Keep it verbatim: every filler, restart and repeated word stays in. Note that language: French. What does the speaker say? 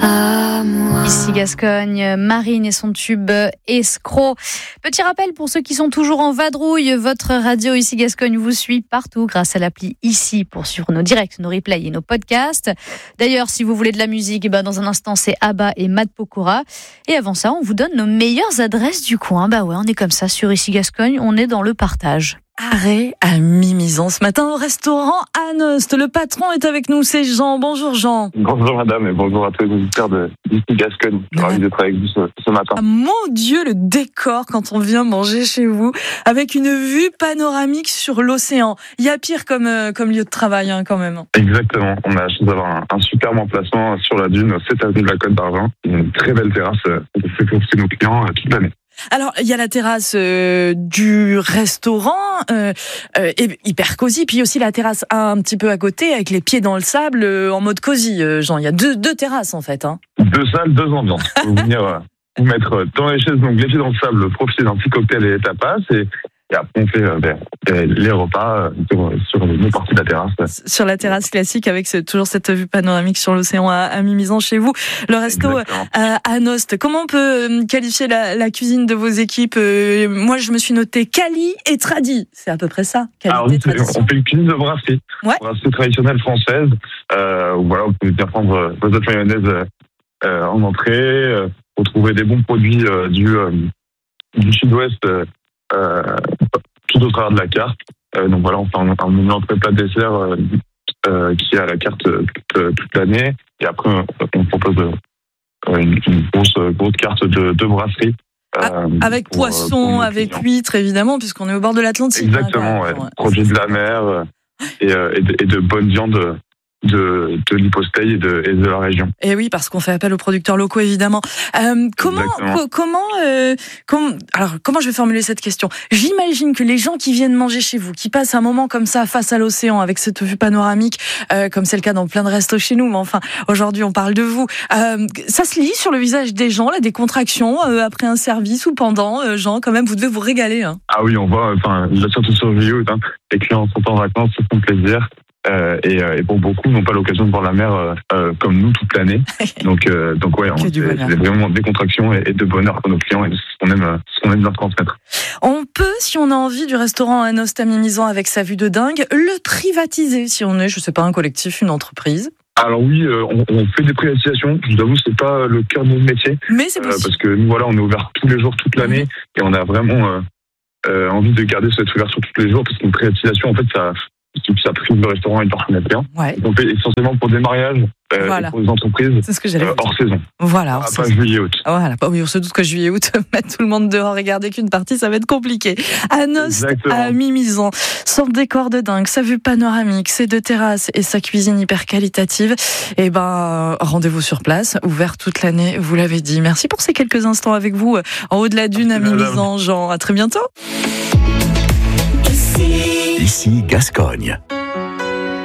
à moi. Ici Gascogne, Marine et son tube Escroc. Petit rappel pour ceux qui sont toujours en vadrouille, votre radio Ici Gascogne vous suit partout grâce à l'appli Ici pour suivre nos directs, nos replays et nos podcasts. D'ailleurs, si vous voulez de la musique, bah dans un instant c'est Abba et Matt Pokora. Et avant ça, on vous donne nos meilleures adresses du coin. Bah ouais, on est comme ça sur Ici Gascogne, on est dans le partage. Arrêt à Mimizan ce matin au restaurant Anost. Le patron est avec nous, c'est Jean. Bonjour Jean. Bonjour madame et bonjour à tous les auditeurs de d'Ici Gascogne. Je suis ravi d'être avec vous ce, ce matin. Ah, mon Dieu, le décor quand on vient manger chez vous, avec une vue panoramique sur l'océan. Il y a pire comme, euh, comme lieu de travail hein, quand même. Exactement, on a la chance d'avoir un, un superbe emplacement sur la dune, sept avenue de la Côte d'Argent. Une très belle terrasse, euh, on fait profiter nos clients euh, toute l'année. Alors, il y a la terrasse euh, du restaurant, euh, euh, hyper cosy, puis aussi la terrasse un petit peu à côté, avec les pieds dans le sable, euh, en mode cosy, euh, Jean. Il y a deux, deux terrasses, en fait. Hein. Deux salles, deux ambiances. Vous venir euh, vous mettre dans les chaises, donc les pieds dans le sable, profiter d'un petit cocktail et des tapas, et, et après on fait euh, ben, les repas euh, sur, sur nos parties de la terrasse. Sur la terrasse classique, avec ce, toujours cette vue panoramique sur l'océan à, à Mimizan chez vous. Le resto euh, à Anost, comment on peut qualifier la, la cuisine de vos équipes? euh, Moi, je me suis noté Cali et Tradi. C'est à peu près ça. Qualité, Alors, oui, tradition. on fait une cuisine de brasserie. Ouais. Brasserie traditionnelle française. Euh, où, voilà, vous pouvez bien prendre vos autres mayonnaise euh, en entrée. Euh, retrouver des bons produits euh, du, euh, du sud-ouest euh, euh, tout au travers de la carte. Euh, donc voilà, on fait un, un menu entrée plat dessert euh, euh, qui est à la carte toute, toute l'année. Et après, on propose euh, une, une grosse, grosse carte de, de brasserie. Euh, avec pour, poisson, pour avec huîtres, évidemment, puisqu'on est au bord de l'Atlantique. Exactement, hein, ouais. Produits de la mer euh, et, euh, et, de, et de bonnes viandes de, de l'hypostaille et de, et de la région. Et oui, parce qu'on fait appel aux producteurs locaux, évidemment. Euh, comment, co- comment, euh, com- alors, comment je vais formuler cette question? J'imagine que les gens qui viennent manger chez vous, qui passent un moment comme ça face à l'océan, avec cette vue panoramique, euh, comme c'est le cas dans plein de restos chez nous, mais enfin, aujourd'hui, on parle de vous. Euh, ça se lit sur le visage des gens, là, des contractions, euh, après un service ou pendant, euh, Jean, quand même, vous devez vous régaler. Hein. Ah oui, on voit, enfin, là, surtout sur Vidéo, hein, les clients sont en vacances, se font plaisir. Euh, et, et pour beaucoup n'ont pas l'occasion de voir la mer euh, euh, comme nous toute l'année. Donc, euh, donc ouais, on, c'est, c'est vraiment des contractions et, et de bonheur pour nos clients et ce qu'on aime, ce qu'on aime leur transmettre. On peut, si on a envie du restaurant Anost à Mimizan avec sa vue de dingue, le privatiser si on est, je sais pas, un collectif, une entreprise. Alors oui, euh, on, on fait des privatisations. Je vous avoue, c'est pas le cœur de notre métier. Mais c'est possible. Euh, parce que nous, voilà, on est ouvert tous les jours, toute l'année, mmh. et on a vraiment euh, euh, envie de garder cette ouverture tous les jours parce qu'une privatisation, en fait, ça ça prive le restaurant et le partenaire. Ouais. On fait essentiellement pour des mariages, euh, voilà. et pour des entreprises c'est ce que j'allais euh, hors saison. Voilà. Ah, pas juillet-août. Voilà. Oui, on se doute que juillet-août, mettre tout le monde dehors et garder qu'une partie, ça va être compliqué. Anost à Mimizan, son décor de dingue, sa vue panoramique, ses deux terrasses et sa cuisine hyper qualitative. Et ben, rendez-vous sur place, ouvert toute l'année, vous l'avez dit. Merci pour ces quelques instants avec vous en haut de la dune Merci à Mimizan, Jean. À très bientôt. Ici Gascogne.